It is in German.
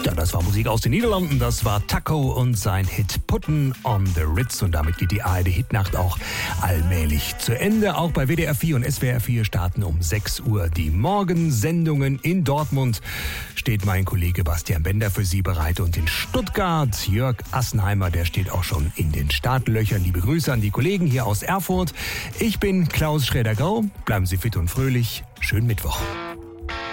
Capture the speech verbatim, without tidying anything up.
Ja, das war Musik aus den Niederlanden. Das war Taco und sein Hit Putten on the Ritz. Und damit geht die A R D-Hitnacht auch allmählich zu Ende. Auch bei W D R vier und S W R vier starten um sechs Uhr die Morgensendungen. In Dortmund steht mein Kollege Bastian Bender für Sie bereit. Und in Stuttgart Jörg Assenheimer, der steht auch schon in den Startlöchern. Liebe Grüße an die Kollegen hier aus Erfurt. Ich bin Klaus Schrader-Grau. Bleiben Sie fit und fröhlich. Schönen Mittwoch.